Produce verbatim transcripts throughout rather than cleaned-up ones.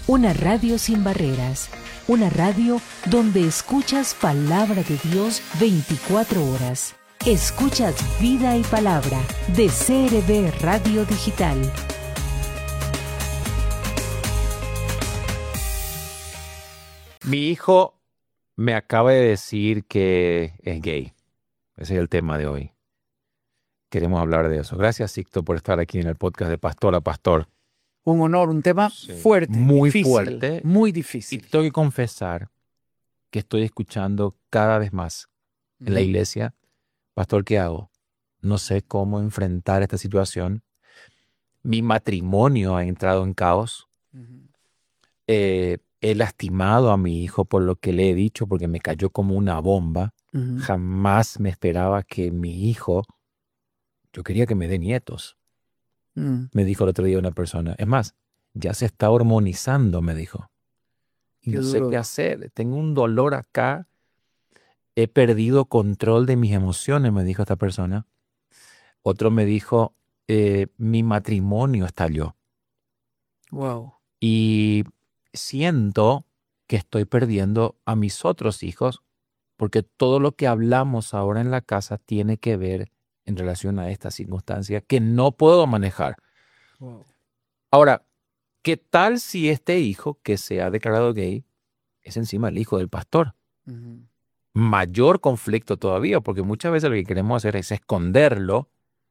Una radio sin barreras. Una radio donde escuchas palabra de Dios veinticuatro horas. Escuchas Vida y Palabra de C R B Radio Digital. Mi hijo me acaba de decir que es gay. Ese es el tema de hoy. Queremos hablar de eso. Gracias, Sixto, por estar aquí en el podcast de Pastor a Pastor. Un honor, un tema Sí. fuerte, Muy difícil, fuerte. muy Y difícil. tengo que confesar que estoy escuchando cada vez más en la Ujú. iglesia. Pastor, ¿qué hago? No sé cómo enfrentar esta situación. Mi matrimonio ha entrado en caos. Ujú. Eh, he lastimado a mi hijo por lo que le he dicho, porque me cayó como una bomba. Ujú. Jamás me esperaba que mi hijo, yo quería que me dé nietos. Mm. Me dijo el otro día una persona. Es más, ya se está hormonizando, me dijo. Y Qué no sé duro. qué hacer. Tengo un dolor acá. He perdido control de mis emociones, me dijo esta persona. Otro me dijo, eh, mi matrimonio estalló. Wow. Y siento que estoy perdiendo a mis otros hijos porque todo lo que hablamos ahora en la casa tiene que ver en relación a esta circunstancia que no puedo manejar. Wow. Ahora, ¿qué tal si este hijo que se ha declarado gay es encima el hijo del pastor? Ujú. Mayor conflicto todavía, porque muchas veces lo que queremos hacer es esconderlo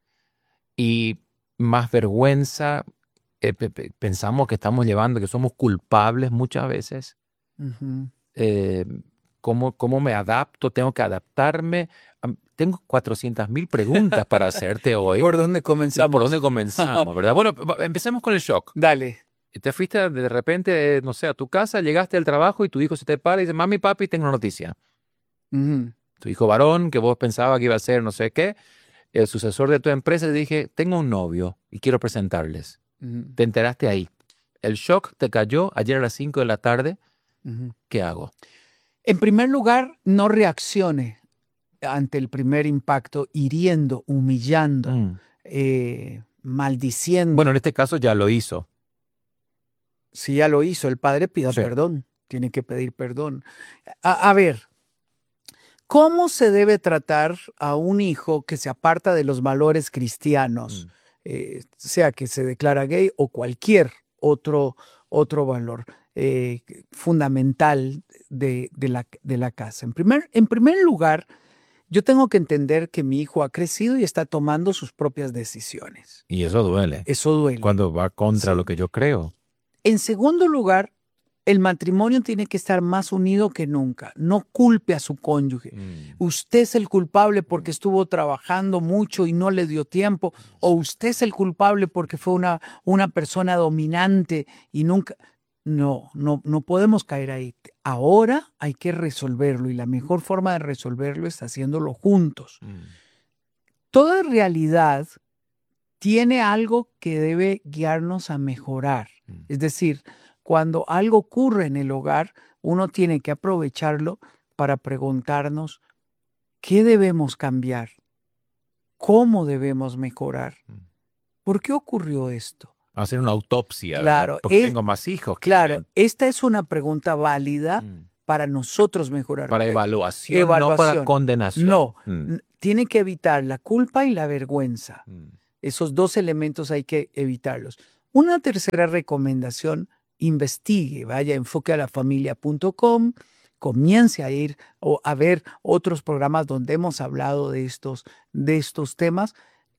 y más vergüenza. eh, pe- pe- pensamos que estamos llevando, que somos culpables muchas veces. Ujú. Eh, ¿cómo, cómo me adapto? ¿Tengo que adaptarme? Am- Tengo cuatrocientas mil preguntas para hacerte hoy. ¿Por dónde O sea, comenzamos? ¿por dónde comenzamos, verdad? Bueno, va- empecemos con el shock. Dale. Te fuiste de repente, eh, no sé, a tu casa, llegaste al trabajo y tu hijo se te para y dice, mami, papi, tengo una noticia. Ujú. Tu hijo varón, que vos pensabas que iba a ser no sé qué, el sucesor de tu empresa, te dije, tengo un novio y quiero presentarles. Ujú. Te enteraste ahí. El shock te cayó ayer a las cinco de la tarde. Ujú. ¿Qué hago? En primer lugar, no reaccione ante el primer impacto hiriendo, humillando, Mm. eh, maldiciendo. Bueno, en este caso ya lo hizo. Si ya lo hizo, el padre pida Sí. perdón. Tiene que pedir perdón. A, a ver, ¿cómo se debe tratar a un hijo que se aparta de los valores cristianos? Mm. Eh, sea que se declara gay o cualquier otro, otro valor eh, fundamental de, de la, de la casa. En primer, en primer lugar, yo tengo que entender que mi hijo ha crecido y está tomando sus propias decisiones. Y eso duele. Eso duele. Cuando va contra Sí. lo que yo creo. En segundo lugar, el matrimonio tiene que estar más unido que nunca. No culpe a su cónyuge. Mm. Usted es el culpable porque estuvo trabajando mucho y no le dio tiempo. O usted es el culpable porque fue una, una persona dominante y nunca... No, no, no podemos caer ahí. Ahora hay que resolverlo y la mejor forma de resolverlo es haciéndolo juntos. Mm. Toda realidad tiene algo que debe guiarnos a mejorar. Mm. Es decir, cuando algo ocurre en el hogar, uno tiene que aprovecharlo para preguntarnos qué debemos cambiar, cómo debemos mejorar, Mm. por qué ocurrió esto. Hacer una autopsia, Claro, ¿verdad? Porque es- tengo más hijos. que Claro, ven. esta es una pregunta válida Mm. para nosotros mejorar. Para Eh, evaluación, no para evaluación. condenación. No, Mm. n- tiene que evitar la culpa y la vergüenza. Mm. Esos dos elementos hay que evitarlos. Una tercera recomendación, investigue, vaya a enfoque a la familia punto com, comience a ir o a ver otros programas donde hemos hablado de estos, de estos temas.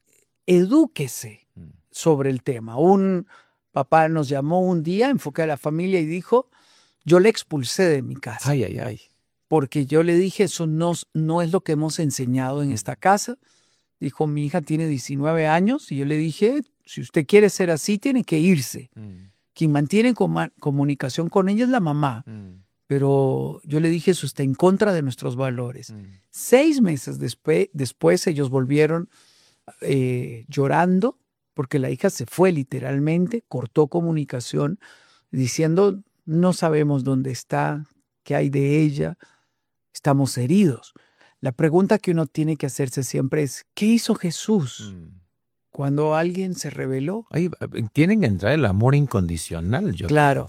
Edúquese Mm. sobre el tema. Un papá nos llamó un día, enfoque a la familia, y dijo, yo le expulsé de mi casa. Ay, ay, ay. Porque yo le dije, eso no, no es lo que hemos enseñado en esta casa. Dijo, mi hija tiene diecinueve años y yo le dije, si usted quiere ser así, tiene que irse. Mm. Quien mantiene coma- comunicación con ella es la mamá. Mm. Pero yo le dije, eso está en contra de nuestros valores. Mm. Seis meses después, después ellos volvieron eh, llorando porque la hija se fue literalmente, cortó comunicación, diciendo, no sabemos dónde está, qué hay de ella, estamos heridos. La pregunta que uno tiene que hacerse siempre es, ¿qué hizo Jesús Mm. cuando alguien se rebeló? Ahí, eh, tienen que entrar el amor incondicional, yo Claro,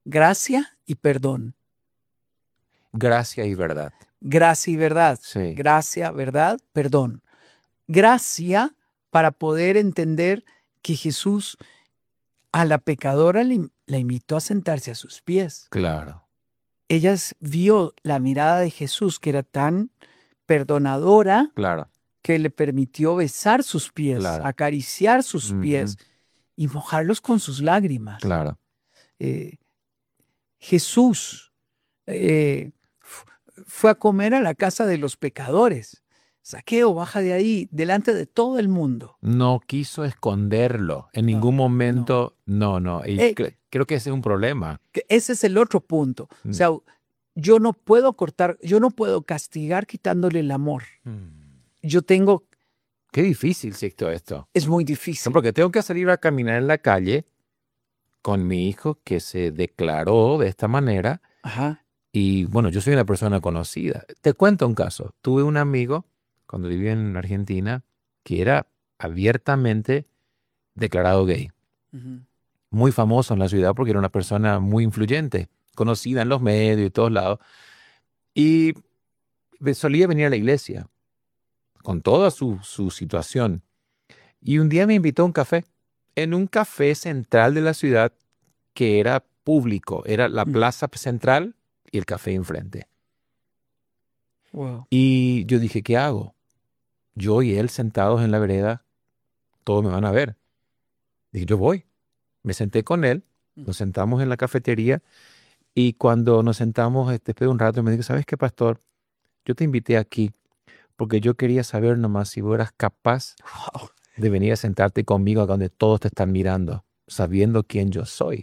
gracia y perdón. Gracia y verdad. Gracia y verdad. Sí. Gracia, verdad, perdón. Gracia para poder entender que Jesús a la pecadora le- la invitó a sentarse a sus pies. Claro. Ella s- vio la mirada de Jesús que era tan perdonadora Claro. que le permitió besar sus pies, Claro. acariciar sus Ujú. pies y mojarlos con sus lágrimas. Claro. Eh, Jesús eh, fu- fue a comer a la casa de los pecadores. Saqueo, baja de ahí, delante de todo el mundo. No quiso esconderlo en ningún momento. No, no. Y Eh, cre- creo que ese es un problema. Que ese es el otro punto. Mm. O sea, yo no puedo cortar, yo no puedo castigar quitándole el amor. Yo tengo, Qué difícil, Sixto, esto. es muy No, difícil. porque tengo que salir a caminar en la calle con mi hijo que se declaró de esta manera. Ajá. Y bueno, yo soy una persona conocida. Te cuento un caso. Tuve un amigo cuando vivía en Argentina que era abiertamente declarado gay. Ujú. Muy famoso en la ciudad porque era una persona muy influyente, conocida en los medios y todos lados. Y ve- solía venir a la iglesia con toda su, su situación. Y un día me invitó a un café, en un café central de la ciudad que era público. Era la Mm. plaza central y el café enfrente. Wow. Y yo dije, ¿qué hago? Yo y él sentados en la vereda, todos me van a ver. Dije, yo voy. Me senté con él, nos sentamos en la cafetería y cuando nos sentamos, este, después de un rato, me dijo, ¿sabes qué, pastor? Yo te invité aquí porque yo quería saber nomás si vos eras capaz Wow. de venir a sentarte conmigo acá donde todos te están mirando, sabiendo quién yo soy.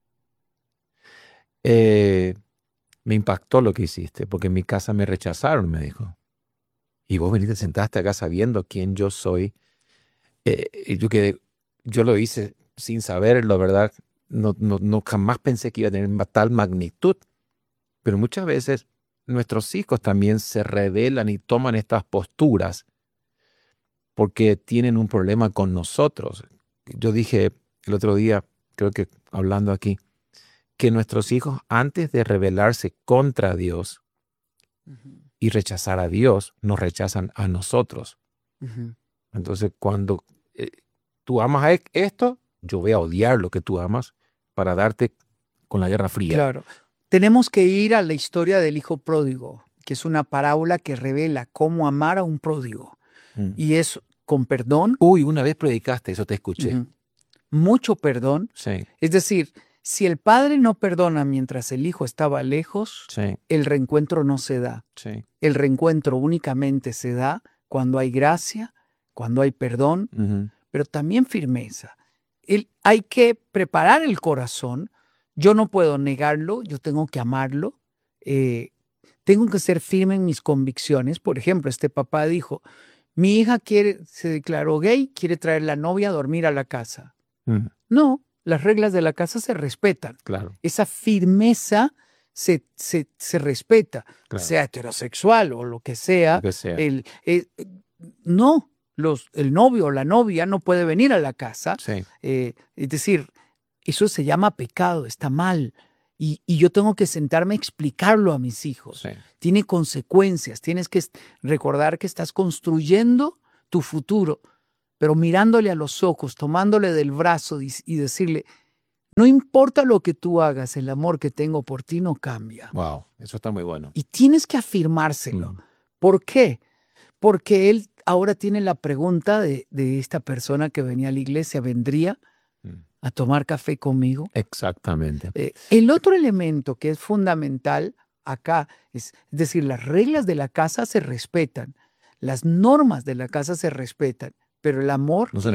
Eh, me impactó lo que hiciste, porque en mi casa me rechazaron, me dijo. Y vos veniste, sentaste acá sabiendo quién yo soy. Eh, y yo quedé, yo lo hice sin saberlo, ¿verdad? No, no, no jamás pensé que iba a tener ma- tal magnitud. Pero muchas veces nuestros hijos también se rebelan y toman estas posturas porque tienen un problema con nosotros. Yo dije el otro día, creo que hablando aquí, que nuestros hijos antes de rebelarse contra Dios Ujú. y rechazar a Dios, nos rechazan a nosotros. Ujú. Entonces, cuando eh, tú amas a e- esto, yo voy a odiar lo que tú amas para darte con la guerra fría. Claro. Tenemos que ir a la historia del hijo pródigo, que es una parábola que revela cómo amar a un pródigo. Mm. Y es con perdón, Uy, una vez predicaste, eso te escuché. ujú, mucho perdón. Sí, Es decir, si el padre no perdona mientras el hijo estaba lejos, sí, el reencuentro no se da. sí. El reencuentro únicamente se da cuando hay gracia, cuando hay perdón, Ujú. pero también firmeza. El- hay que preparar el corazón. Yo no puedo negarlo, yo tengo que amarlo. eh, tengo que ser firme en mis convicciones. Por ejemplo, este papá dijo, mi hija quiere, se declaró gay, quiere traer la novia a dormir a la casa. Mm, No, las reglas de la casa se respetan. Claro, Esa firmeza se, se, se respeta, claro. sea heterosexual o lo que sea. Lo que sea. El, eh, no, los, el novio o la novia no puede venir a la casa. Sí, eh, es decir, eso se llama pecado, está mal. Y, y yo tengo que sentarme a explicarlo a mis hijos. sí. Tiene consecuencias, tienes que est- recordar que estás construyendo tu futuro, pero mirándole a los ojos, tomándole del brazo y, y decirle, no importa lo que tú hagas, el amor que tengo por ti no cambia. Wow, eso está muy bueno. Y tienes que afirmárselo. Mm, ¿Por qué? Porque él ahora tiene la pregunta de, de esta persona que venía a la iglesia, ¿vendría mm. a tomar café conmigo? Exactamente. Eh, el otro elemento que es fundamental acá es, es decir, las reglas de la casa se respetan, las normas de la casa se respetan, pero el amor No se